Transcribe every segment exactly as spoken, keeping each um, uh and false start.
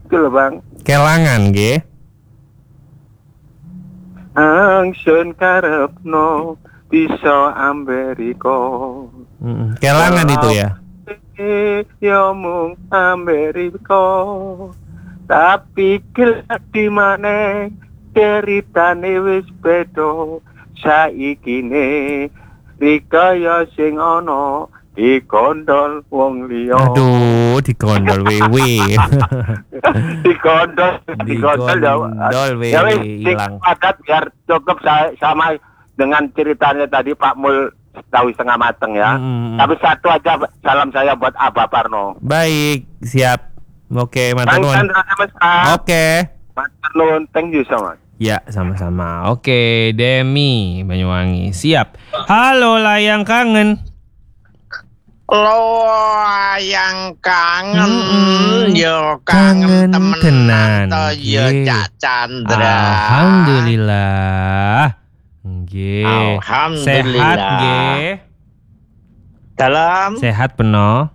Itu lho, Bang. Kelangan nggih. Angsun karepno bisa Amerika. Mm-mm. Kelangan itu ya. Ya mung Amerika. Tapi kelak di mana ceritane wis beda. Saikine rikaya sing ana dikondol wong liya. Aduh, dikondol wewe. dikondol, dikondol ya. Dikondol wewe Ya wis, hilang. padat biar cukup saya sama dengan ceritanya tadi Pak Mul tahu setengah mateng ya. Hmm. Tapi satu aja salam saya buat Abah Parno. Baik, siap. Oke, matur Bang nuwun. Chandra Semesta. Oke. Matur nuwun, thank you so much. Ya, sama-sama. Oke, Demi Banyuwangi. Siap. Halo layang kangen. Lo yang kangen, Mm-mm. yo Kangen kangen temen tenan. to yo Nggih. Cak Chandra. Alhamdulillah. Nggih. Alhamdulillah. Sehat nggih. Dalam Sehat penuh.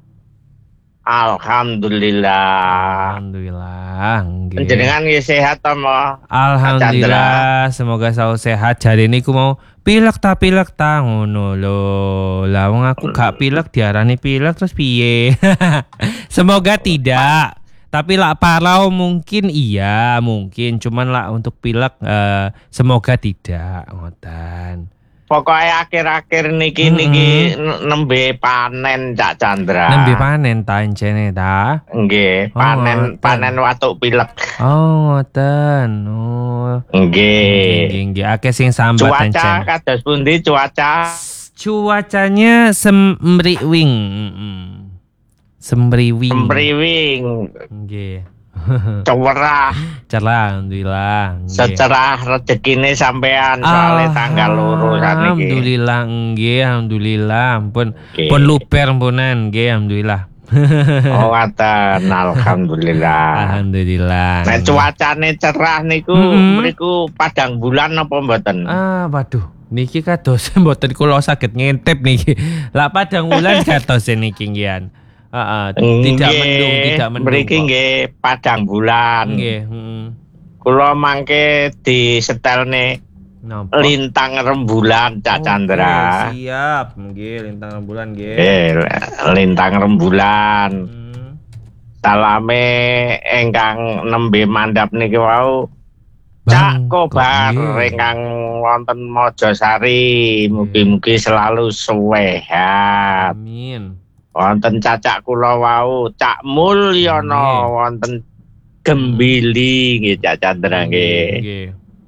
Alhamdulillah. Alhamdulillah. Nggih. Panjenengan nggih sehat to, Mo? Alhamdulillah, semoga selalu sehat. Jadi ini aku mau pilek ta pilek ta ngono lho. Lah wong aku gak pilek diarani pilek terus piye? Semoga tidak. Tapi lah parau mungkin iya, mungkin cuman lah untuk pilek eh, semoga tidak ngoten. Pokoknya akhir-akhir niki Mm-mm. niki n- nembe panen Cak Chandra. Nembe panen ta encene ta? Nggih, Oh, panen ngoten. panen watuk pilek. Oh, ngoten. Oh. Nggih. Nggih, nggih akeh sing sambat Cuaca encen. kados pundi cuaca? Cuacanya semriwing. Mm-mm. Semriwing. Sempriwing, Nggih. cerah, Cerah alhamdulillah. Nggih. secerah rezekine sampean soalnya tanggal loro sakniki. Alhamdulillah nggih, alhamdulillah. Ampun Nggih. pun luber mpunan nggih, alhamdulillah. Oh ngaten, alhamdulillah. Alhamdulillah. Nah cuacane cerah niku Mm-mm. mriku padang bulan apa mboten? Ah, waduh. Niki kados mboten kula saged ngintip niki. Lah padang wulan kados niki ngian. Heeh, tidak Nggih, mendung, tidak mendung. Mriki kok. nggih padang bulan. Nggih, heeh. Kula mangke disetelne Napa? lintang rembulan Cak Chandra. Oke, siap. Nggih, lintang rembulan nggih. Eh, lintang rembulan. Hmm. Salame ingkang nembe mandhap niki wau Cak Bang, Kobar nggih. ingkang wonten Mojosari, mugi-mugi selalu sehat. Amin. Wonten cacak kula wau Cak Mulyono Nggih. wonten Gembili nggih Cak Chandra nggih. Nggih.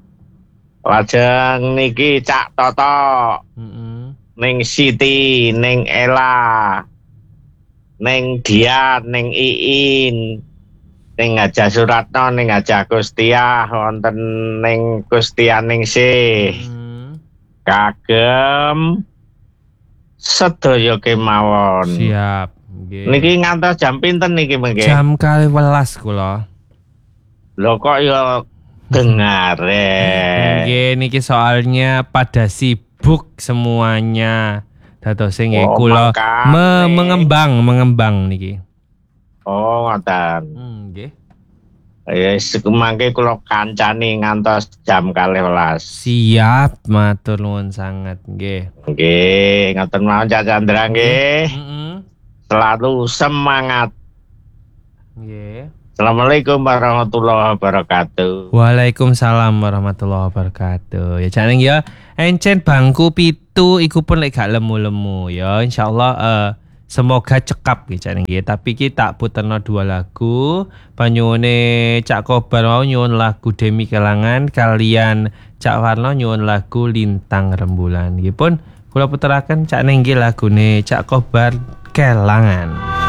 Lajeng niki Cak Toto Heeh. ning Siti, ning Ella, ning Dian, ning Iin, ning Aja Suratno, ning Aja Gustiah, wonten ning Gustianingsih. Hmm. Kagem sedaya kemawon. Siap. Nggih. Niki ngantos jam pinten niki mengke? Jam kali welas kula. Lho kok ya dengare. Nggih, niki soalnya pada sibuk semuanya. Dados nggih Oh, kula makane. me- mengembang, mengembang niki. Oh, ngoten. Hmm, nggih. Ya mangke kula kancani ngantos jam kalih welas. Siap, matur nuwun sangat nggih. Nggih, ngoten mawon Cak Chandra nggih. Heeh. Selalu semangat. Nggih. Assalamualaikum warahmatullahi wabarakatuh. Waalaikumsalam warahmatullahi wabarakatuh. Ya jangan ya encen bangku pitu iku pun lek gak lemu-lemu ya insyaallah eh, semoga cekap ya jangan ya. Tapi kita puterno dua lagu. Panyuwune Cak Kobar mau nyuwun lagu Demi Kelangan kalian Cak Warno nyuwun lagu Lintang Rembulan. Nggih pun kula puteraken Cak Nenggi lagune Cak Kobar Kelangan.